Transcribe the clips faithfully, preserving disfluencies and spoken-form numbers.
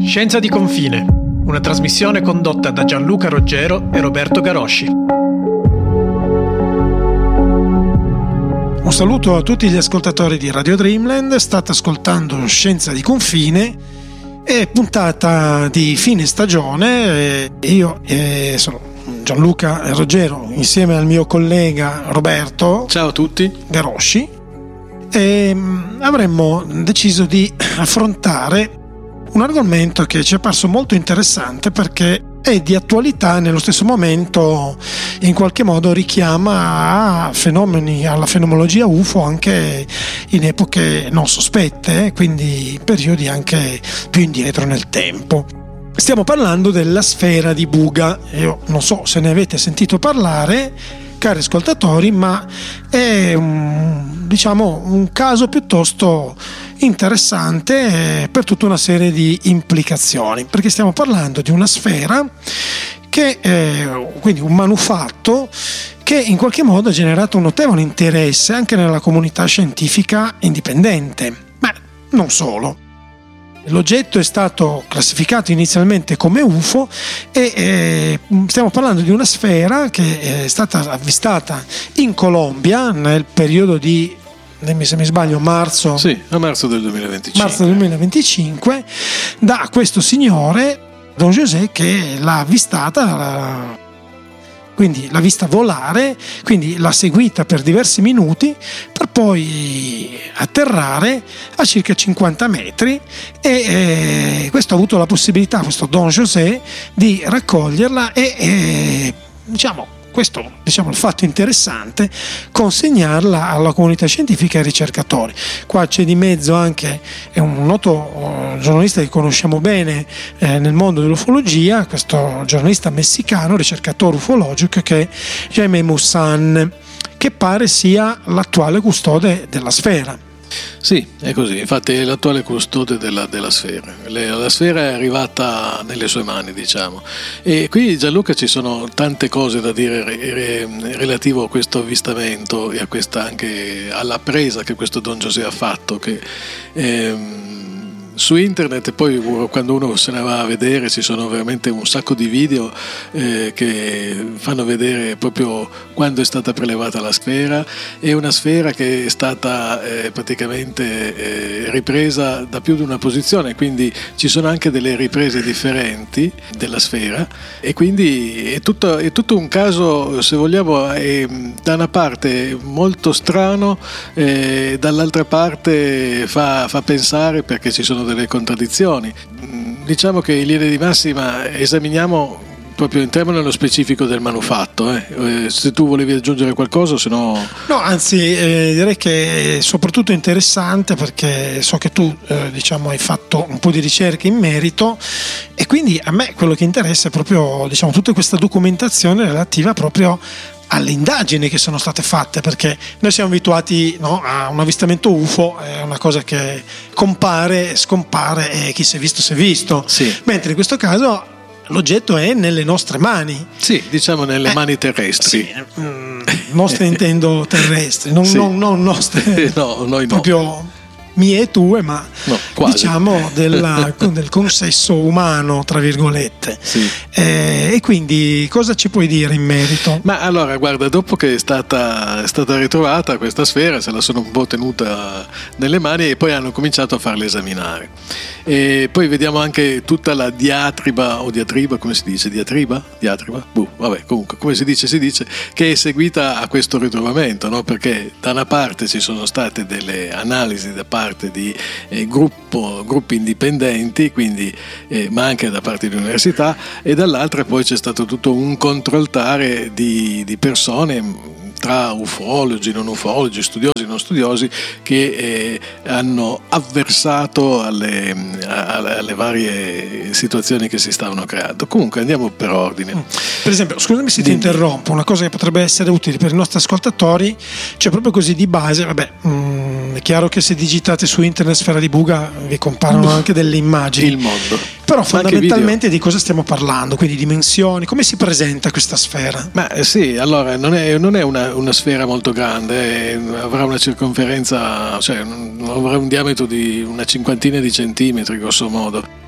Scienza di confine, una trasmissione condotta da Gianluca Roggero e Roberto Garosci. Un saluto a tutti gli ascoltatori di Radio Dreamland. State ascoltando Scienza di confine, è puntata di fine stagione. Io eh, sono Gianluca Roggero insieme al mio collega Roberto. Ciao a tutti. Garosci. E avremmo deciso di affrontare un argomento che ci è apparso molto interessante perché è di attualità e nello stesso momento in qualche modo richiama a fenomeni, alla fenomenologia U F O anche in epoche non sospette, quindi periodi anche più indietro nel tempo. Stiamo parlando della sfera di Buga. Io non so se ne avete sentito parlare, cari ascoltatori, ma è un, diciamo, un caso piuttosto interessante per tutta una serie di implicazioni, perché stiamo parlando di una sfera che è quindi un manufatto che in qualche modo ha generato un notevole interesse anche nella comunità scientifica indipendente, ma non solo. L'oggetto è stato classificato inizialmente come U F O e eh, stiamo parlando di una sfera che è stata avvistata in Colombia nel periodo di, se mi sbaglio, marzo, sì, a marzo del duemilaventicinque. marzo duemilaventicinque da questo signore, Don José, che l'ha avvistata, la, quindi l'ha vista volare, quindi l'ha seguita per diversi minuti per poi atterrare a circa cinquanta metri e eh, questo ha avuto la possibilità, questo Don José, di raccoglierla e eh, diciamo questo diciamo il fatto interessante, consegnarla alla comunità scientifica e ai ricercatori. Qua c'è di mezzo anche un noto uh, giornalista che conosciamo bene eh, nel mondo dell'ufologia, questo giornalista messicano, ricercatore ufologico, che è Jaime Maussan, che pare sia l'attuale custode della sfera. Sì, è così, infatti è l'attuale custode della, della sfera. Le, la sfera è arrivata nelle sue mani, diciamo. E qui, Gianluca, ci sono tante cose da dire re, re, relativo a questo avvistamento e a questa anche alla presa che questo Don José ha fatto, che ehm, su internet, e poi quando uno se ne va a vedere ci sono veramente un sacco di video eh, che fanno vedere proprio quando è stata prelevata la sfera. È una sfera che è stata eh, praticamente eh, ripresa da più di una posizione, quindi ci sono anche delle riprese differenti della sfera e quindi è tutto, è tutto un caso, se vogliamo, è, da una parte molto strano, eh, dall'altra parte fa, fa pensare, perché ci sono delle contraddizioni. Diciamo che in linea di massima esaminiamo, proprio entriamo nello specifico del manufatto, eh. Se tu volevi aggiungere qualcosa, se no... No, anzi eh, direi che è soprattutto interessante perché so che tu eh, diciamo hai fatto un po' di ricerche in merito e quindi a me quello che interessa è proprio, diciamo, tutta questa documentazione relativa proprio alle indagini che sono state fatte, perché noi siamo abituati, no, a un avvistamento U F O, è una cosa che compare, scompare e chi si è visto si è visto, sì. Mentre in questo caso l'oggetto è nelle nostre mani, sì, diciamo nelle eh, mani terrestri, sì, mm, nostre intendo terrestri, non, sì. non, non nostre, no, noi proprio no. Mie e tue, ma no, quasi. Diciamo della, del consesso umano, tra virgolette. Sì. Eh, e quindi cosa ci puoi dire in merito? Ma allora, guarda, dopo che è stata, è stata ritrovata questa sfera, se la sono un po' tenuta nelle mani e poi hanno cominciato a farla esaminare. E poi vediamo anche tutta la diatriba o diatriba, come si dice? Diatriba? Diatriba? Buh, vabbè, comunque, come si dice, si dice, che è seguita a questo ritrovamento, no? Perché da una parte ci sono state delle analisi da parte di eh, gruppo, gruppi indipendenti, quindi, eh, ma anche da parte di università, e dall'altra poi c'è stato tutto un controllare di, di persone, tra ufologi, non ufologi, studiosi, non studiosi, che eh, hanno avversato alle, alle, alle varie situazioni che si stavano creando. Comunque andiamo per ordine. Per esempio, scusami se ti Dimmi. interrompo, una cosa che potrebbe essere utile per i nostri ascoltatori, cioè proprio così di base, vabbè, mh, è chiaro che se digitate su internet sfera di Buga vi comparono anche delle immagini. Il mondo. Però fondamentalmente di cosa stiamo parlando? Quindi dimensioni, come si presenta questa sfera? Ma eh, sì, allora non è, non è una, una sfera molto grande, eh, avrà una circonferenza, cioè avrà un diametro di una cinquantina di centimetri grosso modo.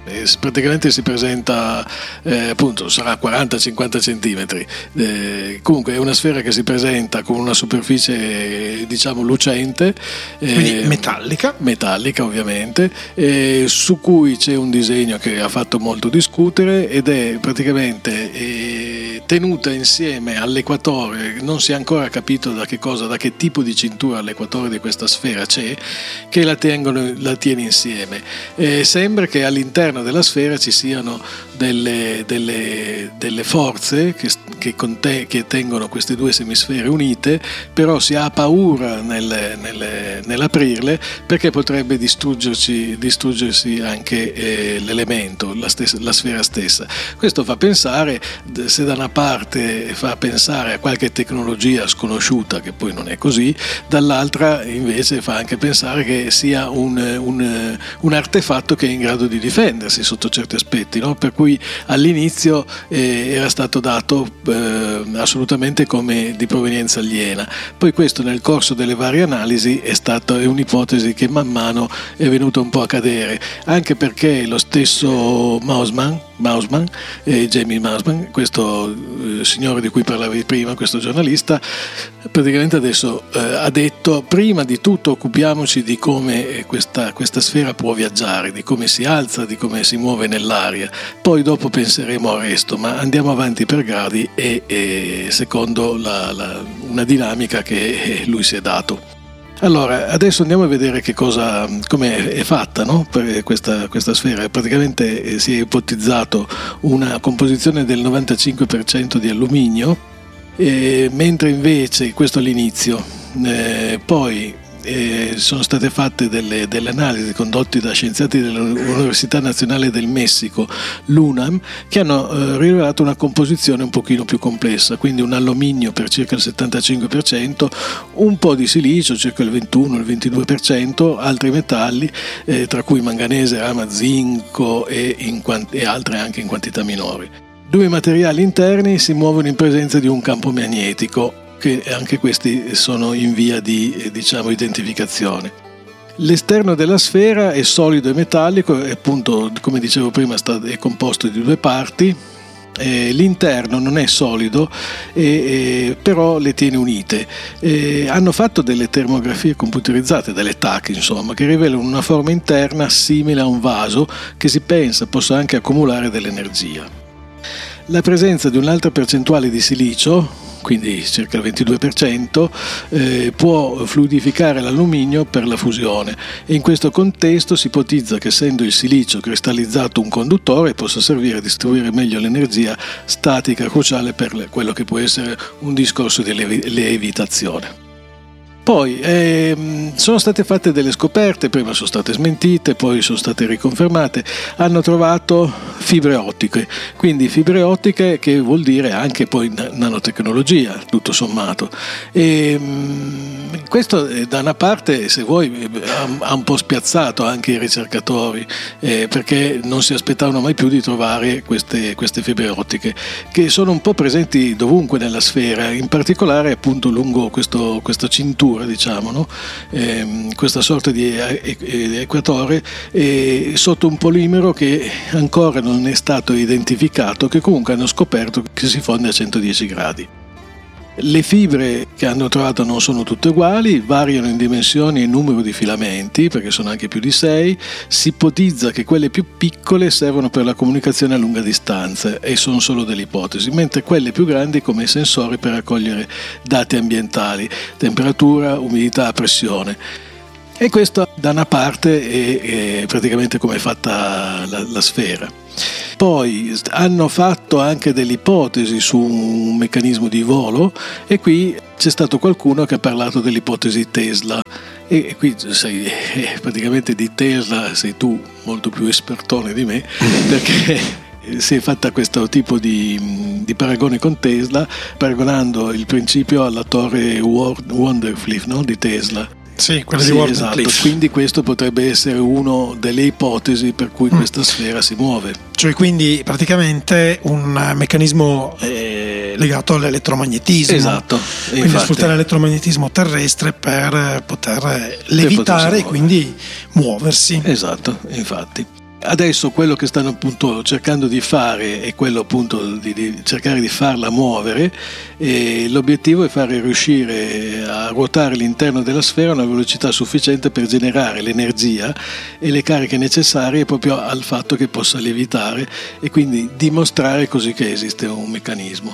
praticamente si presenta eh, appunto sarà quaranta cinquanta centimetri, eh, comunque è una sfera che si presenta con una superficie diciamo lucente, eh, quindi metallica metallica ovviamente, eh, su cui c'è un disegno che ha fatto molto discutere ed è praticamente eh, tenuta insieme all'equatore. Non si è ancora capito da che cosa, da che tipo di cintura all'equatore di questa sfera c'è che la, tengono, la tiene insieme. Eh, sembra che all'interno della sfera ci siano delle, delle, delle forze che, che, conte, che tengono queste due semisfere unite, però si ha paura nel, nel, nell'aprirle perché potrebbe distruggerci, distruggersi anche eh, l'elemento, la, stessa, la sfera stessa. Questo fa pensare, se da una parte fa pensare a qualche tecnologia sconosciuta, che poi non è così, dall'altra invece fa anche pensare che sia un, un, un artefatto che è in grado di difendersi sotto certi aspetti, no? Per cui all'inizio eh, era stato dato eh, assolutamente come di provenienza aliena. Poi questo nel corso delle varie analisi è stata è un'ipotesi che man mano è venuta un po' a cadere, anche perché lo stesso Mausman Mausman, eh, Jamie Mausman, questo eh, signore di cui parlavi prima, questo giornalista, praticamente adesso eh, ha detto: prima di tutto occupiamoci di come questa, questa sfera può viaggiare, di come si alza, di come si muove nell'aria, poi dopo penseremo al resto, ma andiamo avanti per gradi e, e secondo la, la, una dinamica che lui si è dato. Allora, adesso andiamo a vedere che cosa, come è fatta, no? Per questa, questa sfera. Praticamente eh, si è ipotizzato una composizione del novantacinque per cento di alluminio, eh, mentre invece, questo all'inizio, eh, poi eh, sono state fatte delle, delle analisi condotte da scienziati dell'Università Nazionale del Messico, l'UNAM, che hanno eh, rivelato una composizione un pochino più complessa, quindi un alluminio per circa il settantacinque per cento, un po' di silicio, circa il ventuno ventidue per cento, altri metalli, eh, tra cui manganese, rama, zinco e, in quant- e altre anche in quantità minori. Due materiali interni si muovono in presenza di un campo magnetico, che anche questi sono in via di diciamo identificazione. L'esterno della sfera è solido e metallico, e appunto, come dicevo prima, è composto di due parti. Eh, l'interno non è solido, eh, eh, però le tiene unite. Eh, hanno fatto delle termografie computerizzate, delle T A C insomma, che rivelano una forma interna simile a un vaso che si pensa possa anche accumulare dell'energia. La presenza di un'alta percentuale di silicio, quindi circa il ventidue per cento, eh, può fluidificare l'alluminio per la fusione, e in questo contesto si ipotizza che, essendo il silicio cristallizzato un conduttore, possa servire a distribuire meglio l'energia statica cruciale per quello che può essere un discorso di levitazione. Poi ehm, sono state fatte delle scoperte, prima sono state smentite, poi sono state riconfermate. Hanno trovato fibre ottiche, quindi fibre ottiche che vuol dire anche poi nanotecnologia, tutto sommato. E, mh, questo da una parte, se vuoi, ha un po' spiazzato anche i ricercatori, eh, perché non si aspettavano mai più di trovare queste, queste fibre ottiche, che sono un po' presenti dovunque nella sfera, in particolare appunto lungo questo, questa cintura, diciamo, no? Eh, questa sorta di equatore, eh, sotto un polimero che ancora non è stato identificato, che comunque hanno scoperto che si fonde a centodieci gradi. Le fibre che hanno trovato non sono tutte uguali, variano in dimensioni e numero di filamenti, perché sono anche più di sei. Si ipotizza che quelle più piccole servono per la comunicazione a lunga distanza, e sono solo delle ipotesi, mentre quelle più grandi come sensori per raccogliere dati ambientali, temperatura, umidità, pressione. E questo da una parte è, è praticamente come è fatta la, la sfera. Poi hanno fatto anche delle ipotesi su un meccanismo di volo, e qui c'è stato qualcuno che ha parlato dell'ipotesi Tesla, e qui sei, eh, praticamente di Tesla sei tu molto più espertone di me, perché si è fatta questo tipo di, di paragone con Tesla, paragonando il principio alla torre Wondercliff, no? Di Tesla. Sì, quella sì, di esatto. Quindi questo potrebbe essere una delle ipotesi per cui mm. questa sfera si muove. Cioè, quindi praticamente un meccanismo eh, legato all'elettromagnetismo. Esatto. Quindi infatti, sfruttare l'elettromagnetismo terrestre per poter levitare e quindi muoversi. Esatto, infatti. Adesso quello che stanno appunto cercando di fare è quello appunto di, di cercare di farla muovere, e l'obiettivo è fare riuscire a ruotare l'interno della sfera a una velocità sufficiente per generare l'energia e le cariche necessarie proprio al fatto che possa lievitare, e quindi dimostrare così che esiste un meccanismo.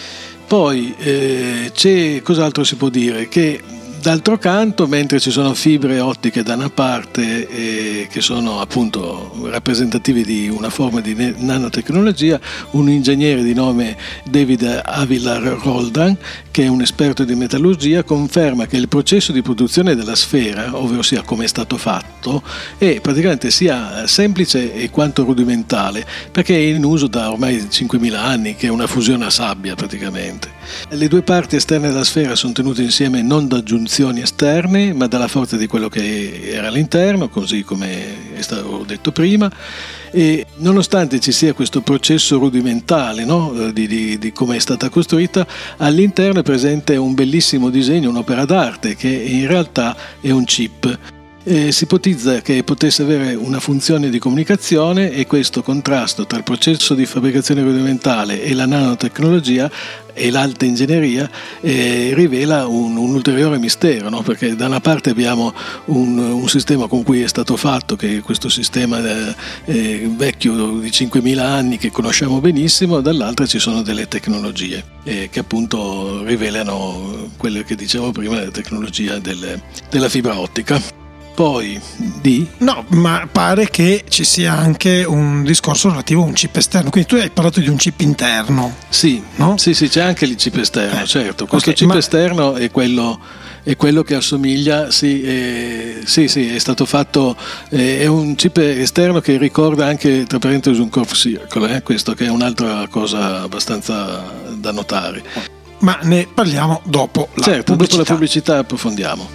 Poi eh, c'è, cos'altro si può dire? Che d'altro canto, mentre ci sono fibre ottiche da una parte eh, che sono appunto rappresentativi di una forma di nanotecnologia, un ingegnere di nome David Avilar Roldan, che è un esperto di metallurgia, conferma che il processo di produzione della sfera, ovvero sia come è stato fatto, è praticamente sia semplice e quanto rudimentale, perché è in uso da ormai cinquemila anni, che è una fusione a sabbia praticamente. Le due parti esterne della sfera sono tenute insieme non da giunzioni esterne, ma dalla forza di quello che era all'interno, così come è stato detto prima. E nonostante ci sia questo processo rudimentale, no, di, di, di come è stata costruita, all'interno è presente un bellissimo disegno, un'opera d'arte che in realtà è un chip. E si ipotizza che potesse avere una funzione di comunicazione, e questo contrasto tra il processo di fabbricazione rudimentale e la nanotecnologia e l'alta ingegneria eh, rivela un, un ulteriore mistero, no? Perché da una parte abbiamo un, un sistema con cui è stato fatto, che è questo sistema eh, eh, vecchio di cinquemila anni che conosciamo benissimo, dall'altra ci sono delle tecnologie eh, che appunto rivelano quello che dicevo prima, la tecnologia del, della fibra ottica. Poi di? No, ma pare che ci sia anche un discorso relativo a un chip esterno. Quindi tu hai parlato di un chip interno. Sì, no? sì, sì, c'è anche il chip esterno, eh, certo. Questo okay, chip ma... esterno è quello, è quello che assomiglia, sì, è, sì, sì, è stato fatto, è un chip esterno che ricorda anche, tra parentesi, un Corf Circle, eh, questo che è un'altra cosa abbastanza da notare. Ma ne parliamo dopo la certo, pubblicità. Dopo la pubblicità approfondiamo.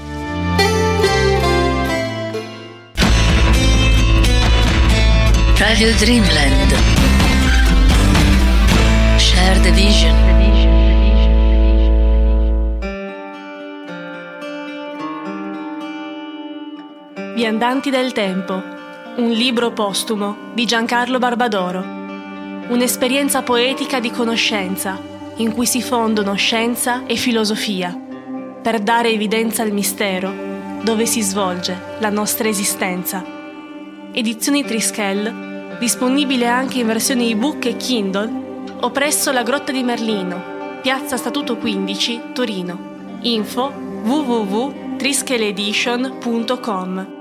Radio Dreamland. Shared Vision. Viandanti del tempo. Un libro postumo di Giancarlo Barbadoro. Un'esperienza poetica di conoscenza in cui si fondono scienza e filosofia per dare evidenza al mistero dove si svolge la nostra esistenza. Edizioni Trischel, disponibile anche in versione ebook e Kindle o presso la Grotta di Merlino, Piazza Statuto quindici, Torino. Info w w w punto trischeledition punto com.